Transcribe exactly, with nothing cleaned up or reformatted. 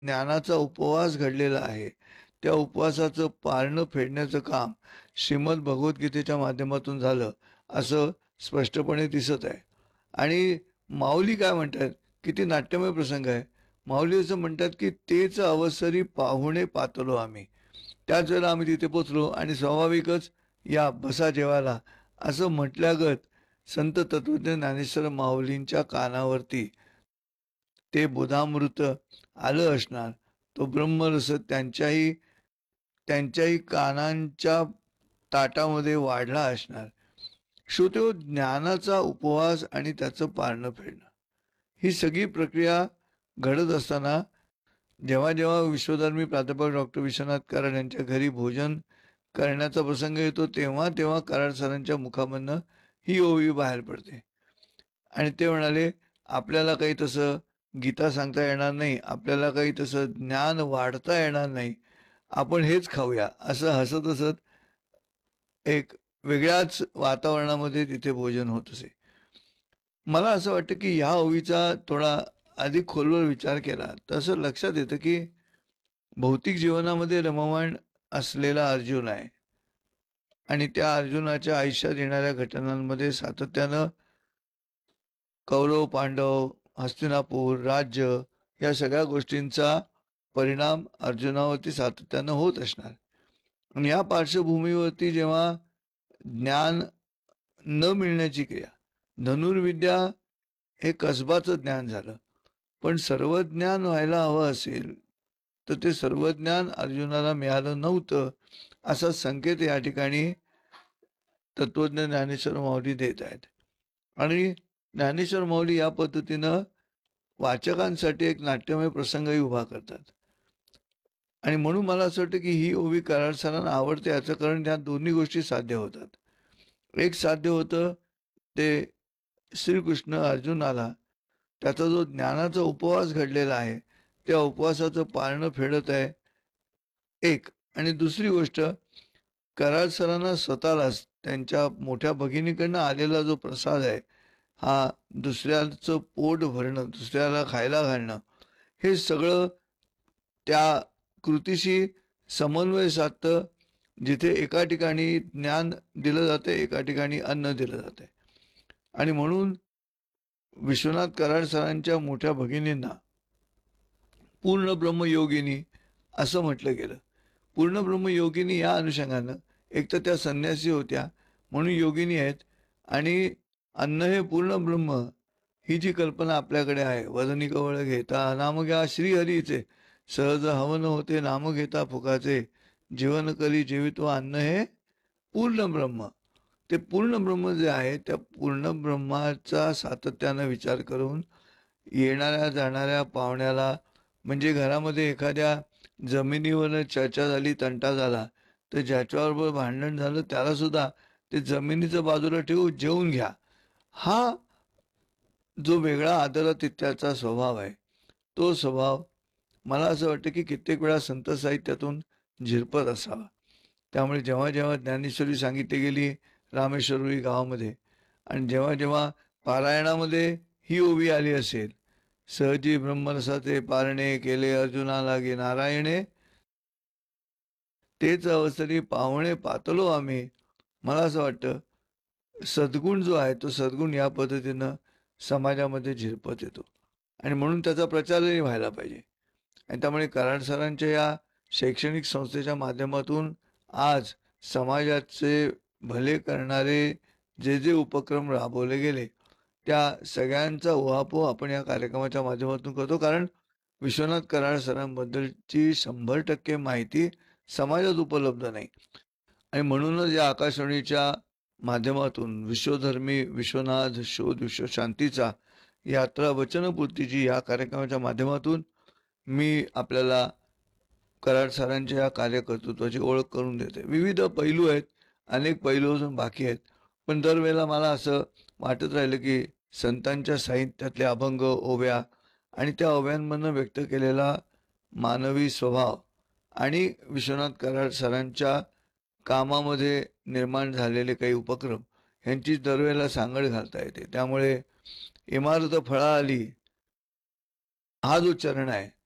ज्ञानाचा उपवास घडलेला आहे, त्या उपवासाचं पारणं फेडण्याचं काम श्रीमद भगवद्गीतेच्या माध्यमातून झालं असं स्पष्टपणे दिसत आहे. आणि माऊली काय म्हणतात, किती नाट्यमय प्रसंग आहे. माऊली असं म्हणतात की तेच अवसरी पाहुणे पातलो आम्ही. त्याच वेळेला आम्ही तिथे पोचलो आणि स्वाभाविकच या बसा जेवायला असं म्हटल्यागत संत तत्वज्ञ ज्ञानेश्वर माऊलींच्या कानावरती ते बोधामृत आलं असणार. तो ब्रह्मरस त्यांच्याही त्यांच्याही कानांच्या ताटामध्ये वाढला असणार. श्रोतेहो, ज्ञानाचा उपवास आणि त्याचं पारणं फेडणं ही सगळी प्रक्रिया घडत असताना जेव्हा जेव्हा विश्वधर्मी प्राध्यापक डॉक्टर विश्वनाथ कराड यांच्या घरी भोजन करण्याचा प्रसंग येतो तेव्हा तेव्हा कराड सरांच्या मुखामधनं ही ओवी बाहेर पडते आणि ते म्हणाले, आपल्याला काही तसं गीता सांगता येणार नाही, आपल्याला काही तसं ज्ञान वाढता येणार नाही, आपण हेच खाऊया. असं हसत हसत एक वेगळ्याच वातावरणामध्ये तिथे भोजन होत असे. मला असं वाटतं की ह्या ओवीचा थोडा अधिक खोलवर विचार केला तर असं लक्षात येतं की भौतिक जीवनामध्ये रममाण असलेला अर्जुन आहे आणि त्या अर्जुनाच्या आयुष्यात येणाऱ्या घटनांमध्ये सातत्यानं कौरव, पांडव, हस्तिनापूर, राज्य या सगळ्या गोष्टींचा परिणाम अर्जुनावरती सातत्यानं होत असणार. आणि या पार्श्वभूमीवरती जेव्हा ज्ञान न मिळण्याची क्रिया, धनुर्विद्या हे कसबाचं ज्ञान झालं, पण सर्व ज्ञान व्हायला हवं असेल तर ते सर्व ज्ञान अर्जुनाला मिळालं नव्हतं असा संकेत या ठिकाणी तत्वज्ञ ज्ञानेश्वर माऊली देत आहेत. आणि ज्ञानेश्वर माऊली या पद्धतीनं वाचकांसाठी एक नाट्यमय प्रसंगही उभा करतात. आणि म्हणून मला असं वाटतं की ही ओवी कराड सरांना आवडते याचं कारण त्या दोन्ही गोष्टी साध्य होतात. एक साध्य होतं ते श्रीकृष्ण अर्जुनाला त्याचा जो ज्ञानाचा उपवास घडलेला आहे त्या उपवासाचं पारणं फेडत आहे एक. आणि दुसरी गोष्ट, कराड सरांना स्वतःलाच त्यांच्या मोठ्या भगिनीकडनं आलेला जो प्रसाद आहे हा दुसऱ्याचं पोट भरणं, दुसऱ्याला खायला घालणं, हे सगळं त्या कृतीशी समन्वय साधतं, जिथे एका ठिकाणी ज्ञान दिलं जाते, एका ठिकाणी अन्न दिलं जाते. आणि म्हणून विश्वनाथ कराड सरांच्या मोठ्या भगिनींना पूर्ण ब्रह्मयोगिनी असं म्हटलं गेलं. पूर्ण ब्रह्मयोगिनी या अनुषंगानं एक तर त्या संन्यासी होत्या म्हणून योगिनी आहेत, आणि अन्न हे पूर्ण ब्रह्म ही जी कल्पना आपल्याकडे आहे, वदनी कवळ घेता नाम घ्या श्रीहरीचे, सहज हवन होते नाम घेता फुकाचे, जीवन कली जीवितो अन्न हे पूर्ण ब्रह्म. ते पूर्ण ब्रह्म जे आहे त्या पूर्ण ब्रह्माचा सातत्यानं विचार करून येणाऱ्या जाणाऱ्या पाहुण्याला, म्हणजे घरामध्ये एखाद्या जमिनीवर चर्चा झाली, तंटा झाला, तर ज्याच्याबरोबर भांडण झालं त्याला सुद्धा ते जमिनीचं बाजूला ठेवून जेवून घ्या, हा जो वेगळा आदरातिथ्याचा स्वभाव आहे तो स्वभाव मला असं वाटतं की कित्येक वेळा संत साहित्यातून झिरपत असावा. त्यामुळे जेव्हा जेव्हा ज्ञानेश्वरी सांगितली गेली रामेश्वरी गावामध्ये, आणि जेव्हा जेव्हा पारायणामध्ये ही ओवी आली असेल, सहजी ब्रह्मरसाचे पारणे केले अर्जुना लागे नारायणे, तेच अवसरी पाहुणे पातलो आम्ही, मला असं वाटतं सद्गुण जो आहे तो सद्गुण या पद्धतीनं समाजामध्ये झिरपत येतो आणि म्हणून त्याचा प्रचारही व्हायला पाहिजे. आणि त्यामुळे कराड सरांच्या या शैक्षणिक संस्थेच्या माध्यमातून आज समाजाचे भले करणारे जे जे उपक्रम राबवले गेले त्या सगळ्यांचा उहापोह आपण या कार्यक्रमाच्या माध्यमातून करतो, कारण विश्वनाथ कराड सरांबद्दलची शंभर टक्के माहिती समाजात उपलब्ध नाही. आणि म्हणूनच या आकाशवाणीच्या माध्यमातून विश्वधर्मी विश्वनाथ शोध विश्वशांतीचा यात्रा वचनपूर्तीची या कार्यक्रमाच्या माध्यमातून मी आपल्याला कराड सरांच्या या कार्यकर्तृत्वाची ओळख करून देते. विविध पैलू आहेत, अनेक पैलू अजून बाकी आहेत, पण दरवेळेला मला असं वाटत राहिलं की संतांच्या साहित्यातले अभंग, ओव्या आणि त्या ओव्यांमधनं व्यक्त केलेला मानवी स्वभाव आणि विश्वनाथ कराड सरांच्या कामामध्ये निर्माण झालेले काही उपक्रम ह्यांची दरवेळेला सांगड घालता येते. त्यामुळे इमारत फळा आली हा जो चरण आहे